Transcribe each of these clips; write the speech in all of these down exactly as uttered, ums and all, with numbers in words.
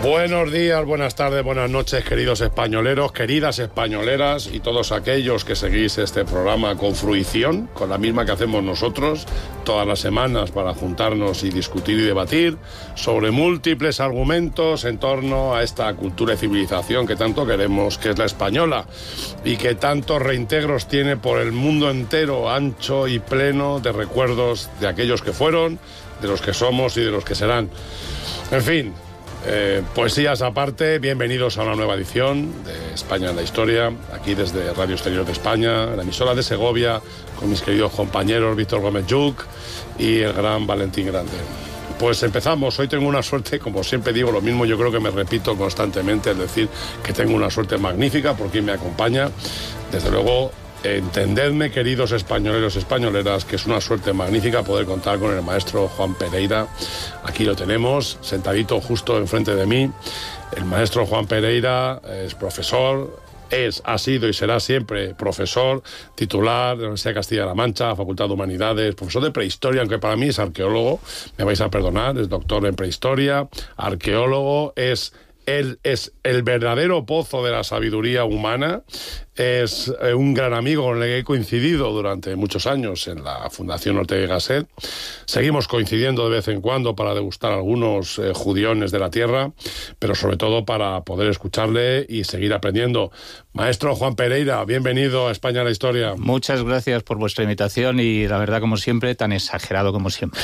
Buenos días, buenas tardes, buenas noches, queridos españoleros, queridas españoleras y todos aquellos que seguís este programa con fruición, con la misma que hacemos nosotros todas las semanas para juntarnos y discutir y debatir sobre múltiples argumentos en torno a esta cultura y civilización que tanto queremos, que es la española, y que tantos reintegros tiene por el mundo entero, ancho y pleno de recuerdos de aquellos que fueron, de los que somos y de los que serán. En fin... Eh, poesías aparte, bienvenidos a una nueva edición de España en la Historia, aquí desde Radio Exterior de España, la emisora de Segovia, con mis queridos compañeros Víctor Gómez Lluc y el gran Valentín Grande. Pues empezamos. Hoy tengo una suerte, como siempre digo lo mismo, yo creo que me repito constantemente, es decir, que tengo una suerte magnífica por quien me acompaña. Desde luego, entendedme, queridos españoleros y españoleras, que es una suerte magnífica poder contar con el maestro Juan Pereira. Aquí lo tenemos, sentadito justo enfrente de mí. El maestro Juan Pereira es profesor, es, ha sido y será siempre profesor titular de la Universidad de Castilla-La Mancha, Facultad de Humanidades, profesor de prehistoria, aunque para mí es arqueólogo, me vais a perdonar, es doctor en prehistoria, arqueólogo, es... Él es el verdadero pozo de la sabiduría humana, es un gran amigo con el que he coincidido durante muchos años en la Fundación Ortega y Gasset. Seguimos coincidiendo de vez en cuando para degustar algunos eh, judiones de la tierra, pero sobre todo para poder escucharle y seguir aprendiendo. Maestro Juan Pereira, bienvenido a España en la Historia. Muchas gracias por vuestra invitación y la verdad, como siempre, tan exagerado como siempre.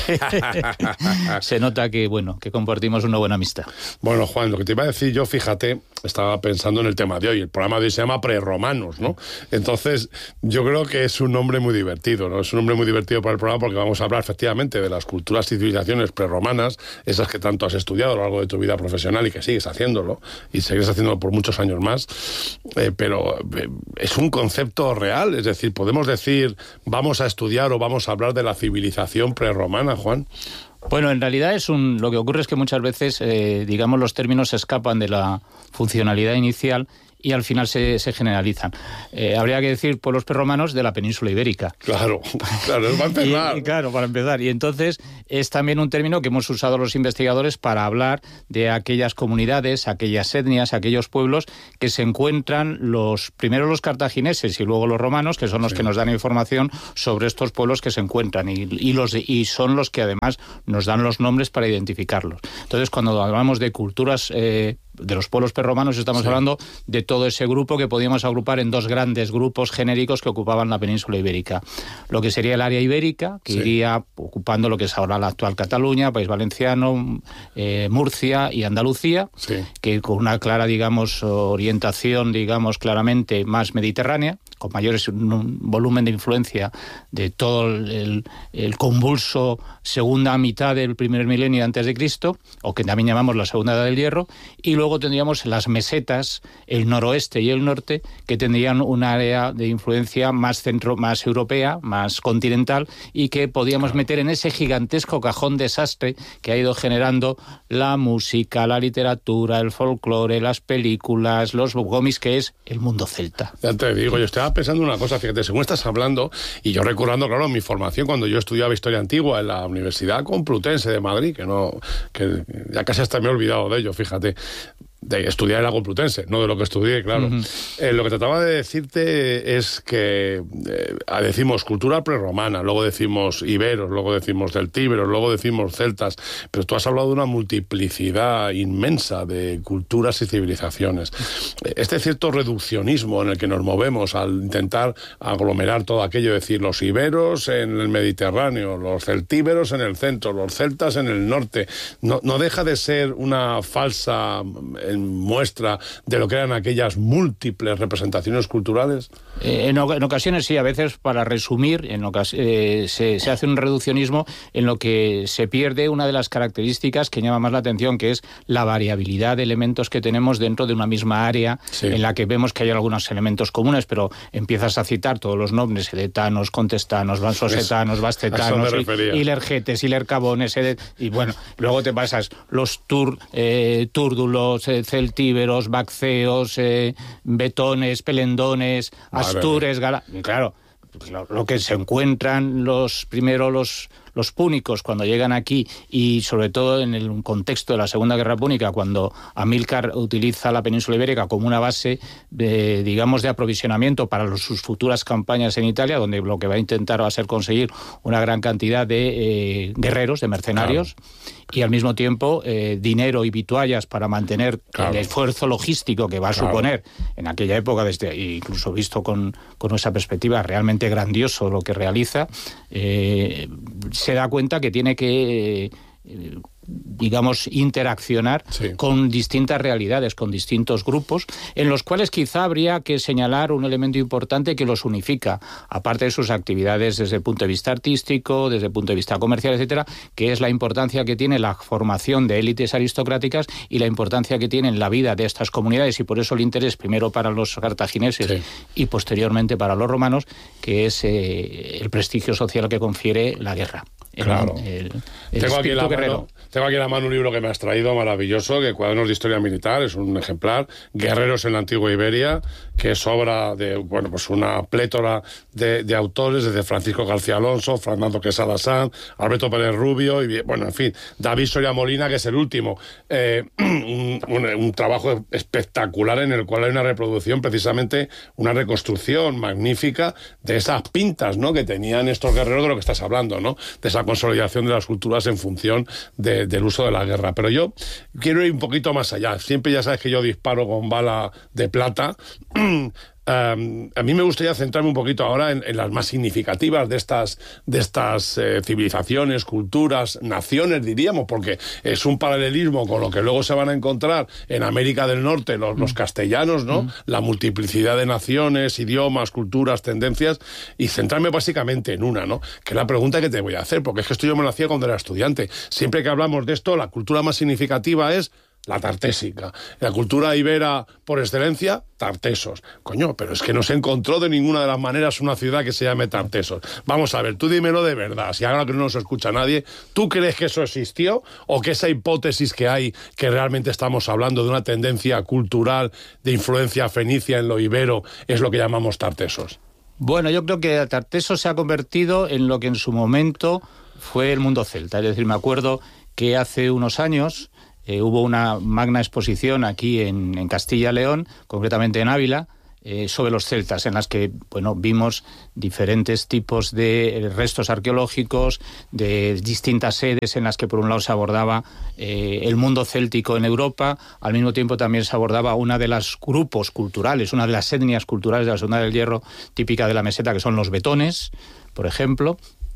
Se nota que, bueno, que compartimos una buena amistad. Bueno, Juan, lo que te iba a decir yo, fíjate, estaba pensando en el tema de hoy. El programa de hoy se llama Prerromanos, ¿no? Entonces, yo creo que es un nombre muy divertido, ¿no? Es un nombre muy divertido para el programa porque vamos a hablar efectivamente de las culturas y civilizaciones prerromanas, esas que tanto has estudiado a lo largo de tu vida profesional y que sigues haciéndolo, y seguirás haciéndolo por muchos años más. Eh, pero eh, es un concepto real, es decir, podemos decir, vamos a estudiar o vamos a hablar de la civilización prerromana, Juan. Bueno, en realidad es un, lo que ocurre es que muchas veces, eh, digamos, los términos se escapan de la funcionalidad inicial y al final se, se generalizan. Eh, habría que decir pueblos prerromanos de la península ibérica. Claro, claro, va a empezar. y, y claro, para empezar. Y entonces es también un término que hemos usado los investigadores para hablar de aquellas comunidades, aquellas etnias, aquellos pueblos que se encuentran, los primero los cartagineses y luego los romanos, que son los sí. que nos dan información sobre estos pueblos que se encuentran y, y, los, y son los que además nos dan los nombres para identificarlos. Entonces, cuando hablamos de culturas... Eh, de los pueblos prerromanos, estamos sí. hablando de todo ese grupo que podíamos agrupar en dos grandes grupos genéricos que ocupaban la península ibérica. Lo que sería el área ibérica, que sí. iría ocupando lo que es ahora la actual Cataluña, País Valenciano, eh, Murcia y Andalucía, sí. que con una clara, digamos, orientación, digamos, claramente más mediterránea, con mayores un volumen de influencia de todo el, el convulso segunda mitad del primer milenio antes de Cristo, o que también llamamos la segunda edad del hierro, y luego tendríamos las mesetas, el noroeste y el norte, que tendrían un área de influencia más centro, más europea, más continental, y que podíamos meter en ese gigantesco cajón desastre que ha ido generando la música, la literatura, el folclore, las películas, los cómics, que es el mundo celta. Ya te digo, yo estaba pensando una cosa, fíjate, según estás hablando, y yo recordando, claro, mi formación cuando yo estudiaba Historia Antigua en la Universidad Complutense de Madrid, que no, que ya casi hasta me he olvidado de ello, fíjate, de estudiar en la Complutense, no de lo que estudié, claro. Uh-huh. Eh, lo que trataba de decirte es que eh, decimos cultura prerromana, luego decimos iberos, luego decimos celtíberos, luego decimos celtas, pero tú has hablado de una multiplicidad inmensa de culturas y civilizaciones. Este cierto reduccionismo en el que nos movemos al intentar aglomerar todo aquello, decir los iberos en el Mediterráneo, los celtíberos en el centro, los celtas en el norte, no, no deja de ser una falsa en muestra de lo que eran aquellas múltiples representaciones culturales? Eh, en, en ocasiones sí, a veces para resumir, en ocas- eh, se, se hace un reduccionismo en lo que se pierde una de las características que llama más la atención, que es la variabilidad de elementos que tenemos dentro de una misma área, sí. en la que vemos que hay algunos elementos comunes, pero empiezas a citar todos los nombres, edetanos, contestanos, vansosetanos, vastetanos, ilergetes, ilercabones, edet, y bueno, luego te pasas los tur, eh, túrdulos, eh, celtíberos, bacceos, eh, betones, pelendones, astures, gala... Claro, lo, lo que se encuentran los primero los, los púnicos cuando llegan aquí, y sobre todo en el contexto de la Segunda Guerra Púnica, cuando Amílcar utiliza la península ibérica como una base de, digamos, de aprovisionamiento para los, sus futuras campañas en Italia, donde lo que va a intentar va a ser conseguir una gran cantidad de eh, guerreros, de mercenarios, claro. y al mismo tiempo eh, dinero y vituallas para mantener claro. el esfuerzo logístico que va a claro. suponer en aquella época, desde incluso visto con, con esa perspectiva, realmente grandioso lo que realiza, eh, se da cuenta que tiene que... Eh, digamos, interaccionar sí. con distintas realidades, con distintos grupos, en los cuales quizá habría que señalar un elemento importante que los unifica, aparte de sus actividades desde el punto de vista artístico, desde el punto de vista comercial, etcétera, que es la importancia que tiene la formación de élites aristocráticas y la importancia que tiene en la vida de estas comunidades, y por eso el interés primero para los cartagineses sí. y posteriormente para los romanos, que es eh, el prestigio social que confiere la guerra. Claro. El, el, el tengo, aquí la guerrero. mano, tengo aquí en la mano un libro que me has traído maravilloso, que Cuadernos de Historia Militar, es un ejemplar, Guerreros en la Antigua Iberia, que es obra de, bueno, pues una plétora de, de autores, desde Francisco García Alonso, Fernando Quesada Sanz, Alberto Pérez Rubio, y bueno, en fin, David Soria Molina, que es el último. Eh, un, un, un trabajo espectacular en el cual hay una reproducción, precisamente una reconstrucción magnífica de esas pintas, ¿no?, que tenían estos guerreros, de lo que estás hablando, ¿no?, de esa consolidación de las culturas en función de, del uso de la guerra. Pero yo quiero ir un poquito más allá. Siempre ya sabes que yo disparo con bala de plata. Um, a mí me gustaría centrarme un poquito ahora en, en las más significativas de estas, de estas eh, civilizaciones, culturas, naciones, diríamos, porque es un paralelismo con lo que luego se van a encontrar en América del Norte, los, mm. los castellanos, ¿no? Mm. La multiplicidad de naciones, idiomas, culturas, tendencias, y centrarme básicamente en una, ¿no?, que es la pregunta que te voy a hacer, porque es que esto yo me lo hacía cuando era estudiante. Siempre que hablamos de esto, la cultura más significativa es la tartésica. La cultura ibera por excelencia, tartesos. Coño, pero es que no se encontró de ninguna de las maneras una ciudad que se llame Tartesos. Vamos a ver, tú dímelo de verdad, si ahora que no nos escucha nadie, ¿tú crees que eso existió? ¿O que esa hipótesis que hay, que realmente estamos hablando de una tendencia cultural de influencia fenicia en lo ibero, es lo que llamamos tartesos? Bueno, yo creo que Tartesos se ha convertido en lo que en su momento fue el mundo celta. Es decir, me acuerdo que hace unos años Eh, hubo una magna exposición aquí en, en Castilla-León, concretamente en Ávila, eh, sobre los celtas, en las que, bueno, vimos diferentes tipos de restos arqueológicos, de distintas sedes en las que por un lado se abordaba eh, el mundo céltico en Europa, al mismo tiempo también se abordaba una de los grupos culturales, una de las etnias culturales de la Segunda del Hierro, típica de la meseta, que son los betones, por ejemplo.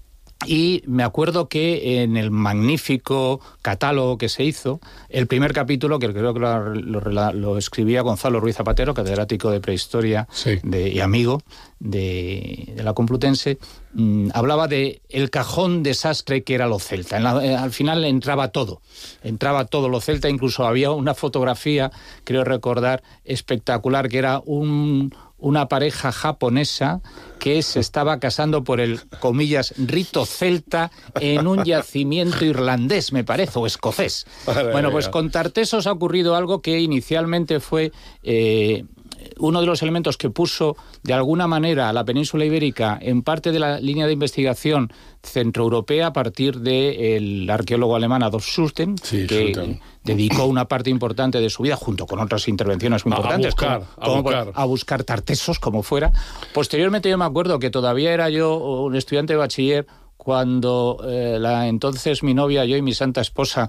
Y me acuerdo que en el magnífico catálogo que se hizo, el primer capítulo, que creo que lo, lo, lo escribía Gonzalo Ruiz Zapatero, catedrático de prehistoria sí. de, y amigo de, de la Complutense, mmm, hablaba de el cajón desastre que era lo celta. En la, eh, al final entraba todo, entraba todo lo celta, incluso había una fotografía, creo recordar, espectacular, que era un... una pareja japonesa que se estaba casando por el, comillas, rito celta en un yacimiento irlandés, me parece, o escocés. Vale, bueno, pues con Tartesos ha ocurrido algo que inicialmente fue eh, uno de los elementos que puso de alguna manera a la península ibérica en parte de la línea de investigación centroeuropea a partir del arqueólogo alemán Adolf Schulten, sí, que Schulten. dedicó una parte importante de su vida, junto con otras intervenciones muy importantes, a buscar, como, como a, buscar. a buscar tartesos, como fuera. Posteriormente yo me acuerdo que todavía era yo un estudiante de bachiller cuando eh, la entonces mi novia, yo y mi santa esposa,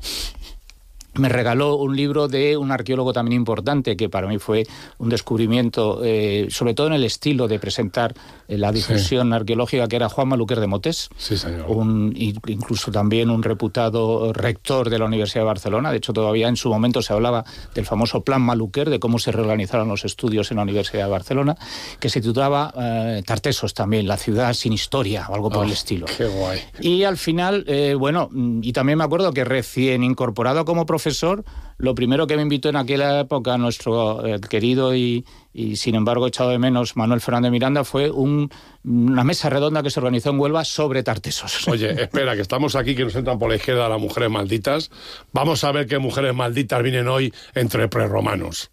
me regaló un libro de un arqueólogo también importante, que para mí fue un descubrimiento, eh, sobre todo en el estilo de presentar eh, la difusión sí. arqueológica, que era Juan Maluquer de Motés, sí, señor. Un, incluso también un reputado rector de la Universidad de Barcelona. De hecho, todavía en su momento se hablaba del famoso Plan Maluquer, de cómo se reorganizaron los estudios en la Universidad de Barcelona, que se titulaba eh, Tartesos también, la ciudad sin historia, o algo por oh, el estilo. Qué guay. Y al final, eh, bueno, y también me acuerdo que recién incorporado como profesor, profesor, lo primero que me invitó en aquella época nuestro eh, querido y, y sin embargo echado de menos Manuel Fernández Miranda fue un, una mesa redonda que se organizó en Huelva sobre Tartesos. Oye, espera, que estamos aquí, que nos entran por la izquierda las mujeres malditas. Vamos a ver qué mujeres malditas vienen hoy entre prerromanos.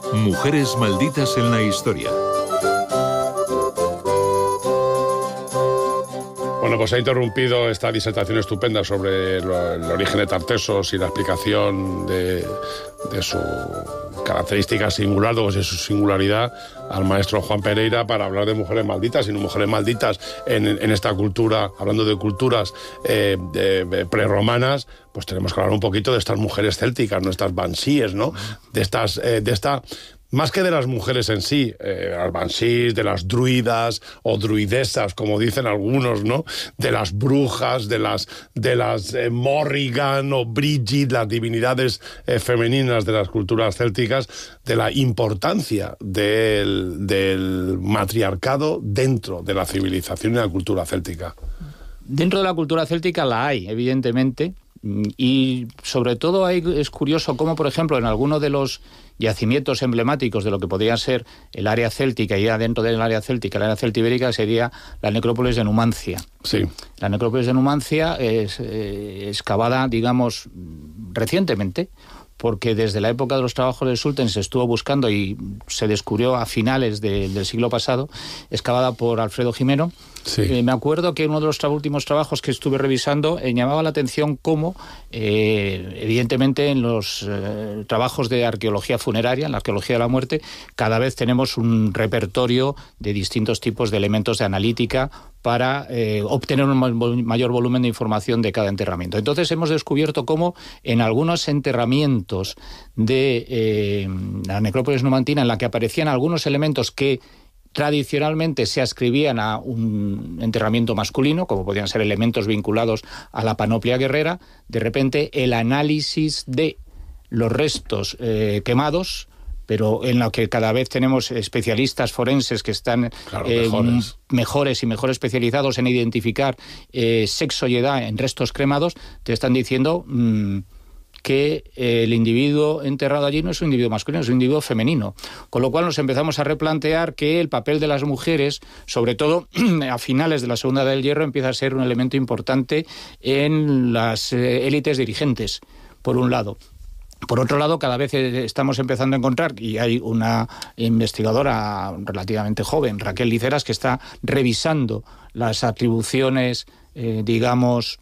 Mujeres malditas en la historia. Bueno, pues ha interrumpido esta disertación estupenda sobre lo, el origen de Tartessos y la explicación de, de su característica singular, de su singularidad, al maestro Juan Pereira, para hablar de mujeres malditas, y no mujeres malditas en, en esta cultura, hablando de culturas eh, de, de prerromanas, pues tenemos que hablar un poquito de estas mujeres célticas, ¿no? Estas bansíes, ¿no? De estas, eh, de esta... Más que de las mujeres en sí, eh, las bansís, de las druidas o druidesas, como dicen algunos, ¿no? De las brujas, de las, de las eh, Morrigan o Brigid, las divinidades eh, femeninas de las culturas célticas, de la importancia del, del matriarcado dentro de la civilización y la cultura céltica. Dentro de la cultura céltica la hay, evidentemente, y sobre todo hay, es curioso cómo, por ejemplo, en alguno de los yacimientos emblemáticos de lo que podría ser el área céltica, y ya dentro del área céltica, el área celtibérica, sería la necrópolis de Numancia. Sí. La necrópolis de Numancia es eh, excavada, digamos, recientemente, porque desde la época de los trabajos de Sulten se estuvo buscando y se descubrió a finales de, del siglo pasado, excavada por Alfredo Jimeno. Sí. Eh, me acuerdo que uno de los tra- últimos trabajos que estuve revisando eh, llamaba la atención cómo, eh, evidentemente, en los eh, trabajos de arqueología funeraria, en la arqueología de la muerte, cada vez tenemos un repertorio de distintos tipos de elementos de analítica para eh, obtener un ma- mayor volumen de información de cada enterramiento. Entonces hemos descubierto cómo en algunos enterramientos de eh, la necrópolis numantina, en la que aparecían algunos elementos que tradicionalmente se ascribían a un enterramiento masculino, como podían ser elementos vinculados a la panoplia guerrera, de repente el análisis de los restos eh, quemados, pero en lo que cada vez tenemos especialistas forenses que están claro, eh, mejores. mejores y mejor especializados en identificar eh, sexo y edad en restos cremados, te están diciendo mmm, que eh, el individuo enterrado allí no es un individuo masculino, es un individuo femenino. Con lo cual nos empezamos a replantear que el papel de las mujeres, sobre todo a finales de la Segunda Edad del Hierro, empieza a ser un elemento importante en las eh, élites dirigentes, por un lado. Por otro lado, cada vez estamos empezando a encontrar, y hay una investigadora relativamente joven, Raquel Liceras, que está revisando las atribuciones, eh, digamos,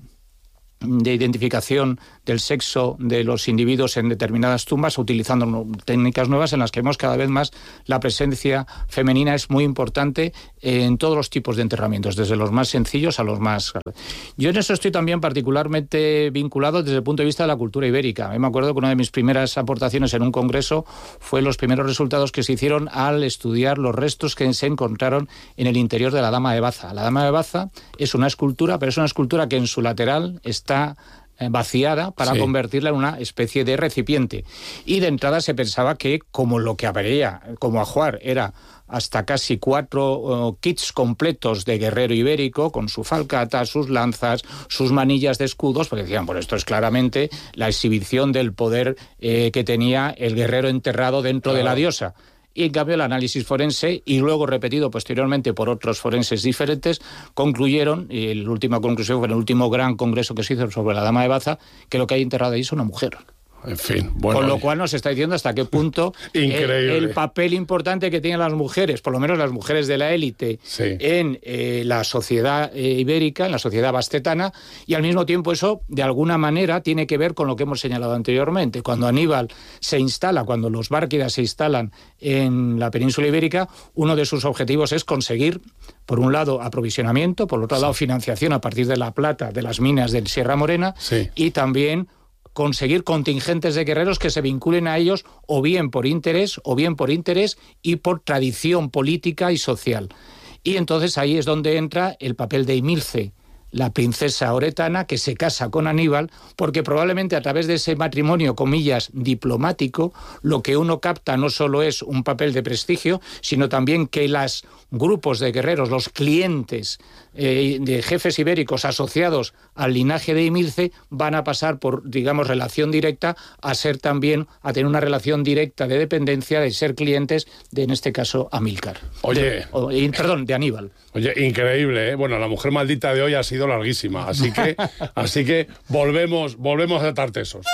de identificación del sexo de los individuos en determinadas tumbas, utilizando técnicas nuevas en las que vemos cada vez más la presencia femenina es muy importante en todos los tipos de enterramientos, desde los más sencillos a los más... Yo en eso estoy también particularmente vinculado desde el punto de vista de la cultura ibérica. Me acuerdo que una de mis primeras aportaciones en un congreso fue los primeros resultados que se hicieron al estudiar los restos que se encontraron en el interior de la Dama de Baza. La Dama de Baza es una escultura, pero es una escultura que en su lateral está vaciada para sí. convertirla en una especie de recipiente. Y de entrada se pensaba que, como lo que habría como ajuar era hasta casi cuatro uh, kits completos de guerrero ibérico, con su falcata, sus lanzas, sus manillas de escudos, porque decían, bueno, esto es claramente la exhibición del poder eh, que tenía el guerrero enterrado dentro claro. de la diosa. Y en cambio el análisis forense, y luego repetido posteriormente por otros forenses diferentes, concluyeron, y la última conclusión fue en el último gran congreso que se hizo sobre la Dama de Baza, que lo que hay enterrado ahí es una mujer. En fin, bueno. Con lo cual nos está diciendo hasta qué punto el, el papel importante que tienen las mujeres, por lo menos las mujeres de la élite, sí. en eh, la sociedad eh, ibérica, en la sociedad bastetana, y al mismo tiempo eso, de alguna manera, tiene que ver con lo que hemos señalado anteriormente. Cuando Aníbal se instala, cuando los bárquidas se instalan en la península ibérica, uno de sus objetivos es conseguir, por un lado, aprovisionamiento, por otro lado, sí. financiación a partir de la plata de las minas de Sierra Morena, sí. y también conseguir contingentes de guerreros que se vinculen a ellos o bien por interés, o bien por interés y por tradición política y social. Y entonces ahí es donde entra el papel de Emilce, la princesa oretana que se casa con Aníbal, porque probablemente a través de ese matrimonio, comillas, diplomático, lo que uno capta no solo es un papel de prestigio, sino también que los grupos de guerreros, los clientes eh, de jefes ibéricos asociados al linaje de Emilce, van a pasar por, digamos, relación directa a ser también, a tener una relación directa de dependencia, de ser clientes de, en este caso, Amílcar. Oye... De, o, perdón, de Aníbal. Oye, increíble, ¿eh? Bueno, la mujer maldita de hoy ha sido larguísima, así que, así que volvemos, volvemos a Tartessos.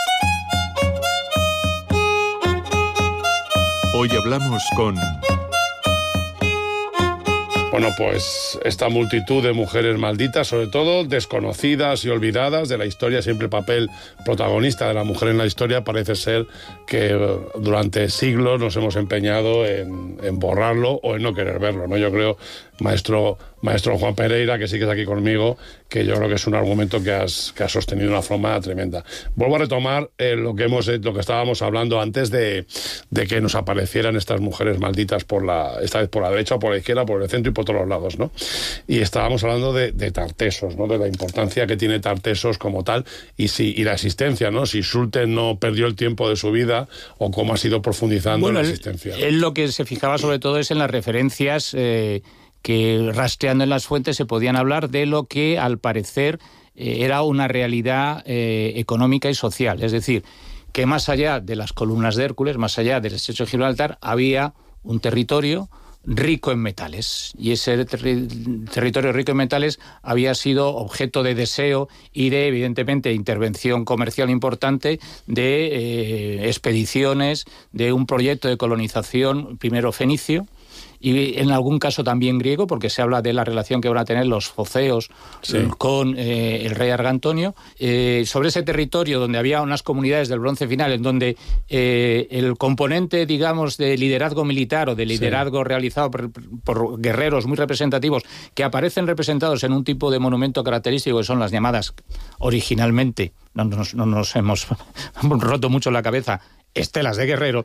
Hoy hablamos con Bueno, pues esta multitud de mujeres malditas, sobre todo desconocidas y olvidadas de la historia, siempre el papel protagonista de la mujer en la historia, parece ser que durante siglos nos hemos empeñado en, en borrarlo o en no querer verlo, ¿no? Yo creo, maestro, maestro Juan Pereira, que sigues aquí conmigo, que yo creo que es un argumento que has, que has sostenido de una forma tremenda. Vuelvo a retomar eh, lo que hemos lo que estábamos hablando antes de, de que nos aparecieran estas mujeres malditas por la, esta vez por la derecha o por la izquierda, por el centro y por todos los lados, ¿no? Y estábamos hablando de, de Tartessos, ¿no? De la importancia que tiene Tartessos como tal y si y la existencia, ¿no? Si Schulte no perdió el tiempo de su vida o cómo ha sido profundizando bueno, en la existencia. Él, él lo que se fijaba sobre todo es en las referencias eh, que rastreando en las fuentes se podían hablar de lo que al parecer eh, era una realidad eh, económica y social, es decir, que más allá de las columnas de Hércules, más allá del estrecho de Gibraltar, había un territorio rico en metales, y ese terri- territorio rico en metales había sido objeto de deseo y de, evidentemente, intervención comercial importante de eh, expediciones, de un proyecto de colonización, primero fenicio, y en algún caso también griego, porque se habla de la relación que van a tener los foceos sí. con eh, el rey Argantonio, eh, sobre ese territorio donde había unas comunidades del Bronce Final, en donde eh, el componente, digamos, de liderazgo militar o de liderazgo sí. realizado por, por guerreros muy representativos, que aparecen representados en un tipo de monumento característico, que son las llamadas, originalmente, no nos, no nos hemos roto mucho la cabeza, estelas de guerrero.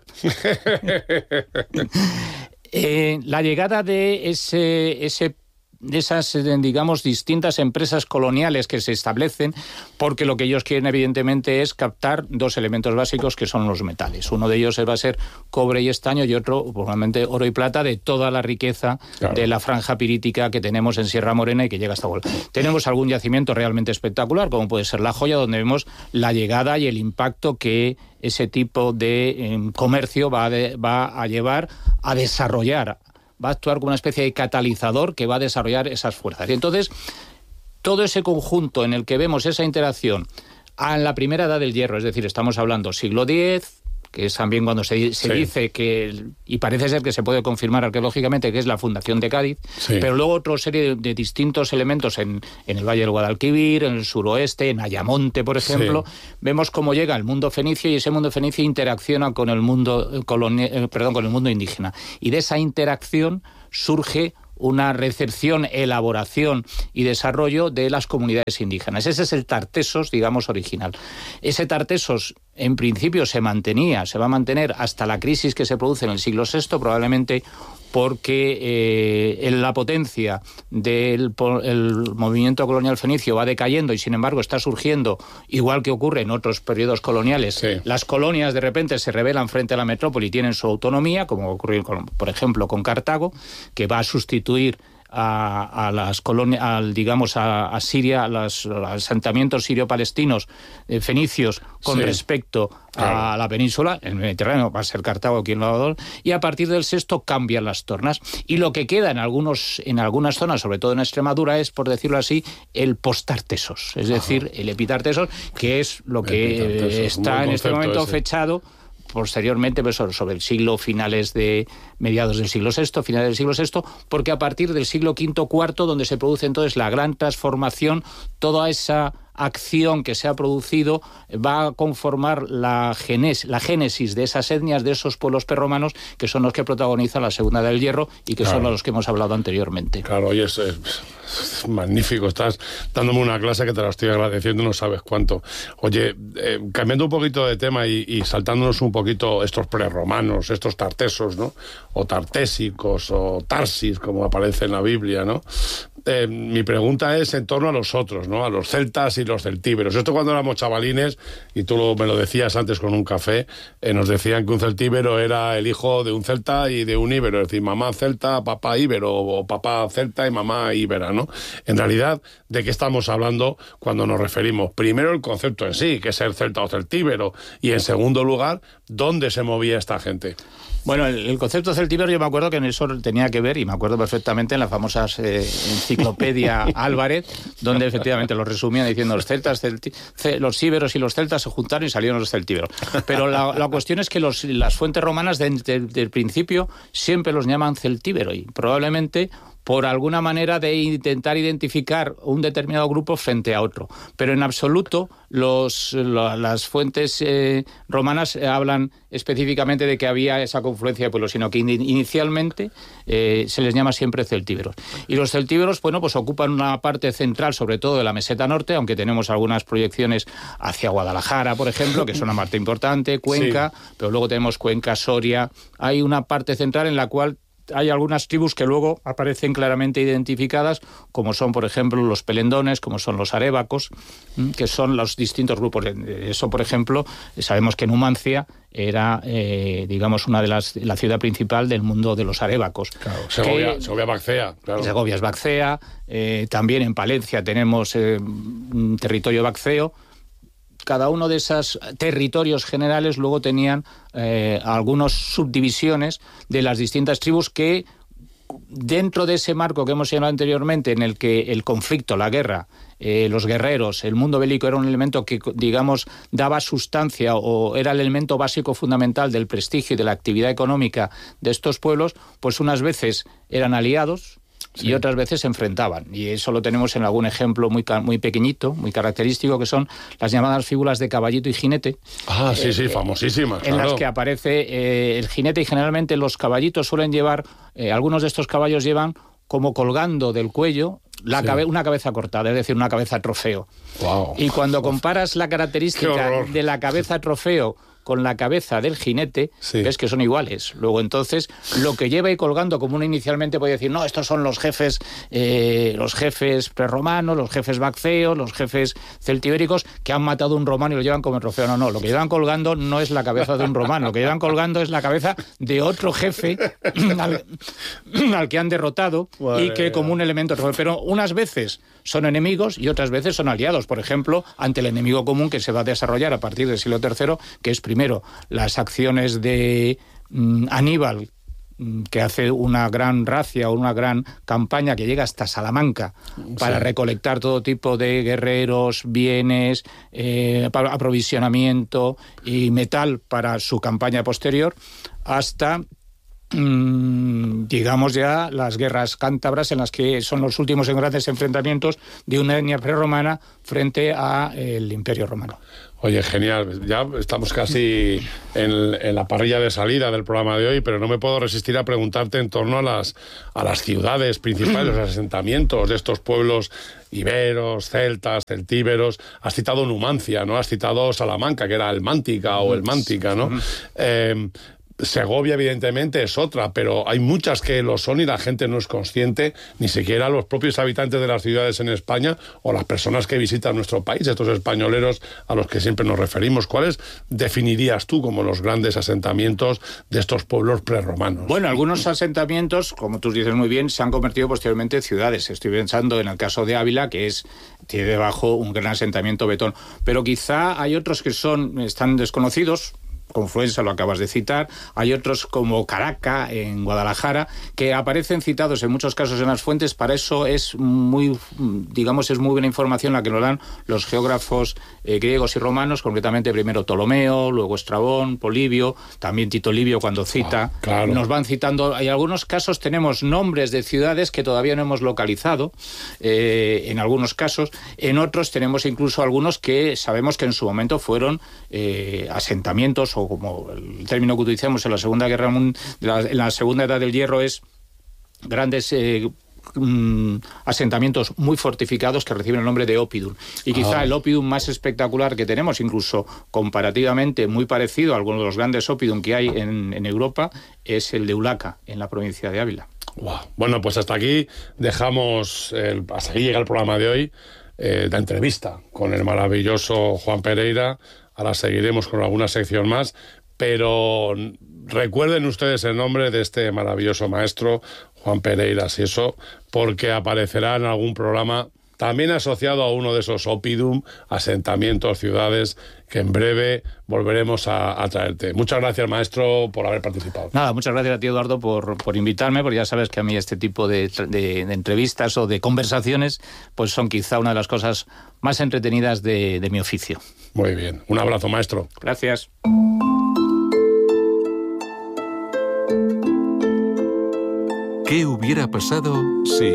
Eh, la llegada de ese, ese, de esas, digamos, distintas empresas coloniales que se establecen, porque lo que ellos quieren, evidentemente, es captar dos elementos básicos que son los metales. Uno de ellos va a ser cobre y estaño y otro, probablemente, oro y plata, de toda la riqueza claro. de la franja pirítica que tenemos en Sierra Morena y que llega hasta Huelva. Tenemos algún yacimiento realmente espectacular, como puede ser La Joya, donde vemos la llegada y el impacto que ese tipo de eh, comercio va, de, va a llevar a desarrollar, va a actuar como una especie de catalizador que va a desarrollar esas fuerzas. Y entonces, todo ese conjunto en el que vemos esa interacción en la primera edad del hierro, es decir, estamos hablando siglo diez, que es también cuando se, se sí. dice que, y parece ser que se puede confirmar arqueológicamente, que es la fundación de Cádiz, sí. pero luego otra serie de, de distintos elementos en, en el Valle del Guadalquivir, en el suroeste, en Ayamonte, por ejemplo, sí. vemos cómo llega el mundo fenicio y ese mundo fenicio interacciona con el mundo colonial, perdón, con el mundo indígena. Y de esa interacción surge una recepción, elaboración y desarrollo de las comunidades indígenas. Ese es el Tartessos, digamos, original. Ese Tartessos, en principio, se mantenía, se va a mantener hasta la crisis que se produce en el siglo sexto, probablemente porque eh, la potencia del el movimiento colonial fenicio va decayendo y, sin embargo, está surgiendo, igual que ocurre en otros periodos coloniales, sí. las colonias de repente se rebelan frente a la metrópoli y tienen su autonomía, como ocurrió, con, por ejemplo, con Cartago, que va a sustituir A, a las colonias, al, digamos, a, a Siria, a los, a los asentamientos sirio-palestinos eh, fenicios con sí, respecto claro. a la península, el Mediterráneo va a ser Cartago quien lo haga, y a partir del sexto cambian las tornas. Y lo que queda en algunos en algunas zonas, sobre todo en Extremadura, es, por decirlo así, el post-Tartessos, es Ajá. decir, el epitartessos, que es lo que eh, está en este momento ese. fechado posteriormente, pues, sobre el siglo finales de mediados del siglo sexto, finales del siglo sexto, porque a partir del siglo quinto, cuarto, donde se produce entonces la gran transformación, toda esa acción que se ha producido va a conformar la, genes, la génesis de esas etnias, de esos pueblos prerromanos, que son los que protagonizan la Segunda Edad del Hierro y que claro. son los que hemos hablado anteriormente. Claro, oye, es, es magnífico, estás dándome una clase que te la estoy agradeciendo, no sabes cuánto. Oye, eh, cambiando un poquito de tema y, y saltándonos un poquito estos prerromanos, estos tartesos, ¿no? O tartésicos, o tarsis, como aparece en la Biblia, ¿no? Eh, mi pregunta es en torno a los otros, ¿no? A los celtas y los celtíberos. Esto cuando éramos chavalines, y tú lo, me lo decías antes con un café, eh, nos decían que un celtíbero era el hijo de un celta y de un íbero, es decir, mamá celta, papá íbero, o papá celta y mamá íbera, ¿no? En realidad, ¿de qué estamos hablando cuando nos referimos? Primero, el concepto en sí, que es el celta o celtíbero, y en segundo lugar, ¿dónde se movía esta gente? Bueno, el, el concepto celtíbero, yo me acuerdo que en eso tenía que ver, y me acuerdo perfectamente, en la famosa eh, enciclopedia Álvarez, donde efectivamente lo resumían diciendo los celtas, celti, ce, los íberos y los celtas se juntaron y salieron los celtíberos. Pero la, la cuestión es que los, las fuentes romanas desde el principio siempre los llaman celtíbero, y probablemente por alguna manera de intentar identificar un determinado grupo frente a otro. Pero en absoluto los, lo, las fuentes eh, romanas hablan específicamente de que había esa confluencia de pueblos, sino que in, inicialmente eh, se les llama siempre celtíberos. Y los celtíberos, bueno, pues ocupan una parte central, sobre todo de la meseta norte, aunque tenemos algunas proyecciones hacia Guadalajara, por ejemplo, que es una parte importante, Cuenca, sí. Pero luego tenemos Cuenca, Soria. Hay una parte central en la cual hay algunas tribus que luego aparecen claramente identificadas, como son, por ejemplo, los pelendones, como son los arébacos, que son los distintos grupos. Eso, por ejemplo, sabemos que Numancia era, eh, digamos, una de las la ciudad principal del mundo de los arébacos. Claro, Segovia, que, Segovia Baxea. Claro. Segovia es Baxea. Eh, también en Palencia tenemos eh, un territorio baxeo. Cada uno de esos territorios generales luego tenían eh, algunas subdivisiones de las distintas tribus que, dentro de ese marco que hemos señalado anteriormente, en el que el conflicto, la guerra, eh, los guerreros, el mundo bélico era un elemento que, digamos, daba sustancia o era el elemento básico fundamental del prestigio y de la actividad económica de estos pueblos, pues unas veces eran aliados, sí, y otras veces se enfrentaban. Y eso lo tenemos en algún ejemplo muy, muy pequeñito, muy característico, que son las llamadas figuras de caballito y jinete. Ah, sí, eh, sí, famosísimas. En claro. Las que aparece eh, el jinete, y generalmente los caballitos suelen llevar, eh, algunos de estos caballos llevan como colgando del cuello la sí. cabe, una cabeza cortada, es decir, una cabeza trofeo. Wow. Y cuando comparas la característica de la cabeza trofeo con la cabeza del jinete, sí, ves que son iguales. Luego, entonces, lo que lleva ahí colgando, como uno inicialmente puede decir, no, estos son los jefes eh, los jefes prerromanos, los jefes baxeos, los jefes celtibéricos, que han matado a un romano y lo llevan como trofeo. No, no, lo que llevan colgando no es la cabeza de un romano, lo que llevan colgando es la cabeza de otro jefe al, al que han derrotado, vale, y que como un elemento trofeo. Pero unas veces son enemigos y otras veces son aliados. Por ejemplo, ante el enemigo común que se va a desarrollar a partir del siglo tercero, que es primero las acciones de mm, Aníbal, mm, que hace una gran racia o una gran campaña que llega hasta Salamanca, sí, para recolectar todo tipo de guerreros, bienes, eh, aprovisionamiento y metal para su campaña posterior, hasta digamos ya las guerras cántabras, en las que son los últimos grandes enfrentamientos de una etnia prerromana frente al Imperio Romano. Oye, genial. Ya estamos casi en, en la parrilla de salida del programa de hoy, pero no me puedo resistir a preguntarte en torno a las, a las ciudades principales, los asentamientos de estos pueblos iberos, celtas, celtíberos. Has citado Numancia, ¿no? Has citado Salamanca, que era el Mántica o el Mántica, ¿no? Eh, Segovia, evidentemente, es otra, pero hay muchas que lo son y la gente no es consciente, ni siquiera los propios habitantes de las ciudades en España o las personas que visitan nuestro país, estos españoleros a los que siempre nos referimos. ¿Cuáles definirías tú como los grandes asentamientos de estos pueblos prerromanos? Bueno, algunos asentamientos, como tú dices muy bien, se han convertido posteriormente en ciudades. Estoy pensando en el caso de Ávila, que es tiene debajo un gran asentamiento betón, pero quizá hay otros que son están desconocidos. Confluenza, lo acabas de citar, hay otros como Caraca en Guadalajara que aparecen citados en muchos casos en las fuentes. Para eso es muy, digamos, es muy buena información la que nos dan los geógrafos eh, griegos y romanos, concretamente primero Ptolomeo, luego Estrabón, Polibio, también Tito Livio cuando cita, oh, claro, nos van citando. En algunos casos tenemos nombres de ciudades que todavía no hemos localizado, eh, en algunos casos, en otros tenemos incluso algunos que sabemos que en su momento fueron eh, asentamientos, o como el término que utilizamos en la Segunda Guerra Mundial, en la Segunda Edad del Hierro, es grandes eh, mm, asentamientos muy fortificados que reciben el nombre de oppidum. Y quizá ah. el oppidum más espectacular que tenemos, incluso comparativamente muy parecido a algunos de los grandes oppidum que hay en, en Europa, es el de Ulaca, en la provincia de Ávila. Wow. Bueno, pues hasta aquí dejamos, el, hasta aquí llega el programa de hoy, eh, la entrevista con el maravilloso Juan Pereira. Ahora seguiremos con alguna sección más, pero recuerden ustedes el nombre de este maravilloso maestro, Juan Pereira Sieso, porque aparecerá en algún programa también asociado a uno de esos oppidum, asentamientos, ciudades, que en breve volveremos a, a traerte. Muchas gracias, maestro, por haber participado. Nada, muchas gracias a ti, Eduardo, por, por invitarme, porque ya sabes que a mí este tipo de, de, de entrevistas o de conversaciones pues son quizá una de las cosas más entretenidas de, de mi oficio. Muy bien. Un abrazo, maestro. Gracias. ¿Qué hubiera pasado si...?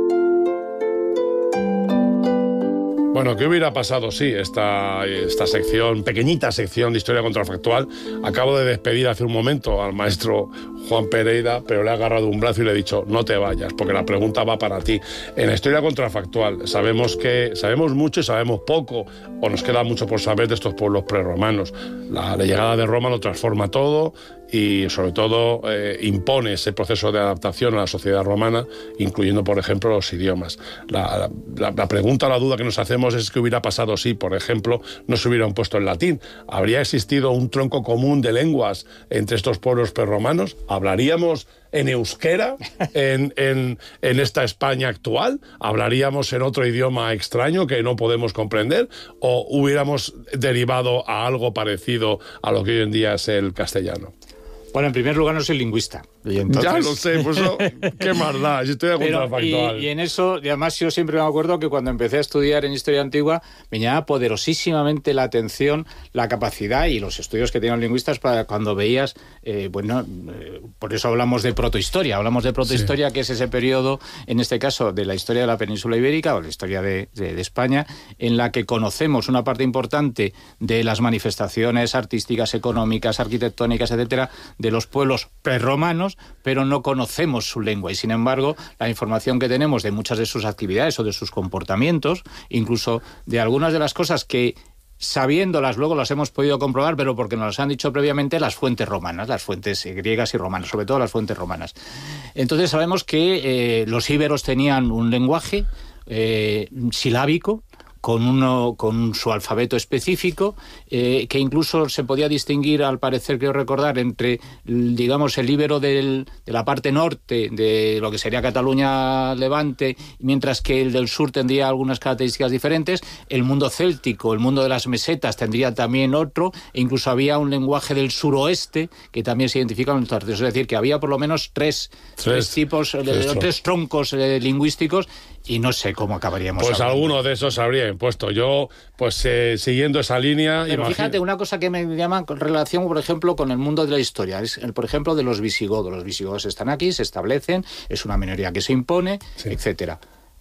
Bueno, ¿qué hubiera pasado si esta, esta sección, pequeñita sección de Historia Contrafactual? Acabo de despedir hace un momento al maestro Juan Pereira, pero le he agarrado un brazo y le he dicho, no te vayas, porque la pregunta va para ti. En la Historia Contrafactual sabemos que sabemos mucho y sabemos poco, o nos queda mucho por saber de estos pueblos prerromanos. La, la llegada de Roma lo transforma todo y sobre todo eh, impone ese proceso de adaptación a la sociedad romana, incluyendo, por ejemplo, los idiomas. La, la, la pregunta o la duda que nos hacemos es qué hubiera pasado si, por ejemplo, no se hubieran puesto el latín. ¿Habría existido un tronco común de lenguas entre estos pueblos prerromanos? ¿Hablaríamos en euskera en, en, en esta España actual? ¿Hablaríamos en otro idioma extraño que no podemos comprender? ¿O hubiéramos derivado a algo parecido a lo que hoy en día es el castellano? Bueno, en primer lugar no soy lingüista. Y entonces... Ya lo sé, pues eso, qué maldad, si estoy contrafactual. Y, y en eso, y además yo siempre me acuerdo que cuando empecé a estudiar en Historia Antigua, me llamaba poderosísimamente la atención la capacidad y los estudios que tienen los lingüistas para cuando veías, eh, bueno, eh, por eso hablamos de protohistoria, hablamos de protohistoria, sí, que es ese periodo, en este caso, de la historia de la península ibérica o la historia de, de, de España, en la que conocemos una parte importante de las manifestaciones artísticas, económicas, arquitectónicas, etcétera, de los pueblos prerromanos, pero no conocemos su lengua y, sin embargo, la información que tenemos de muchas de sus actividades o de sus comportamientos, incluso de algunas de las cosas que, sabiéndolas, luego las hemos podido comprobar, pero porque nos las han dicho previamente las fuentes romanas, las fuentes griegas y romanas, sobre todo las fuentes romanas. Entonces sabemos que eh, los íberos tenían un lenguaje eh, silábico, con uno con su alfabeto específico, eh, que incluso se podía distinguir, al parecer, quiero recordar, entre, digamos, el íbero del, de la parte norte de lo que sería Cataluña Levante, mientras que el del sur tendría algunas características diferentes. El mundo céltico, el mundo de las mesetas, tendría también otro, e incluso había un lenguaje del suroeste que también se identifica con los tercios. Es decir, que había por lo menos tres, tres, tres tipos, tres, tres troncos eh, lingüísticos, y no sé cómo acabaríamos. Pues hablando. Alguno de esos habría impuesto. Yo, pues eh, siguiendo esa línea... Pero imagino... fíjate, una cosa que me llama con relación, por ejemplo, con el mundo de la historia, es, el, por ejemplo, de los visigodos. Los visigodos están aquí, se establecen, es una minoría que se impone, sí, etcétera.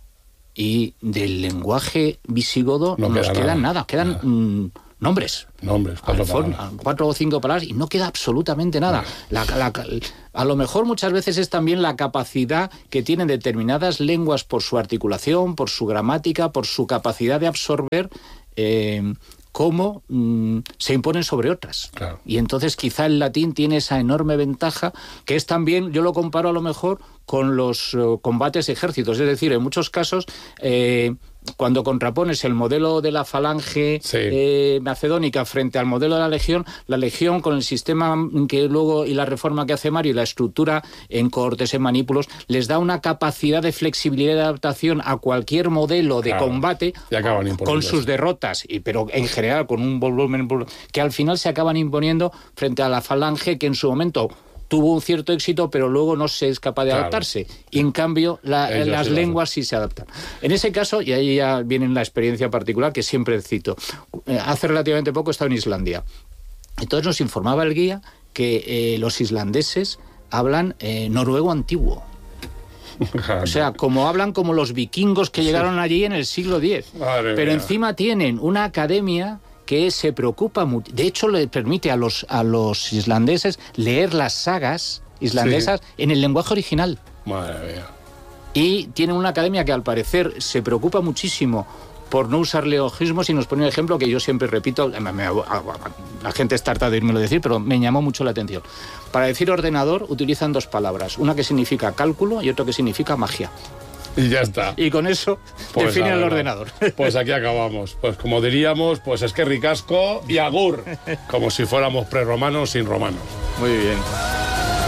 Y del lenguaje visigodo no nos queda quedan nada, nada. quedan... Nada. Mmm, Nombres. Nombres, cuatro, forma, cuatro o cinco palabras y no queda absolutamente nada. La, la, a lo mejor muchas veces es también la capacidad que tienen determinadas lenguas por su articulación, por su gramática, por su capacidad de absorber eh, cómo mmm, se imponen sobre otras. Claro. Y entonces quizá el latín tiene esa enorme ventaja que es también, yo lo comparo a lo mejor con los uh, combates de ejércitos. Es decir, en muchos casos... Eh, cuando contrapones el modelo de la falange sí. eh, macedónica frente al modelo de la legión, la legión con el sistema que luego y la reforma que hace Mario y la estructura en cohortes, en manípulos, les da una capacidad de flexibilidad y de adaptación a cualquier modelo de claro. combate con sus derrotas, y, pero en general con un volumen que al final se acaban imponiendo frente a la falange que en su momento tuvo un cierto éxito, pero luego no se es capaz de claro. adaptarse. Y en cambio, la, las sí lenguas sí se adaptan. En ese caso, y ahí ya viene la experiencia particular que siempre cito, hace relativamente poco he estado en Islandia. Entonces nos informaba el guía que eh, los islandeses hablan eh, noruego antiguo. O sea, como hablan como los vikingos que llegaron allí en el siglo diez. Madre pero mía. Encima tienen una academia que se preocupa mucho. De hecho, le permite a los, a los islandeses leer las sagas islandesas sí. en el lenguaje original. Madre mía. Y tienen una academia que, al parecer, se preocupa muchísimo por no usar leogismos, y nos pone un ejemplo que yo siempre repito, me, me, la gente está harta de oírmelo decir, pero me llamó mucho la atención. Para decir ordenador utilizan dos palabras, una que significa cálculo y otra que significa magia. Y ya está. Y con eso pues definen el ordenador. Pues aquí acabamos. Pues como diríamos, pues es que ricasco y agur. Como si fuéramos prerromanos sin romanos. Muy bien.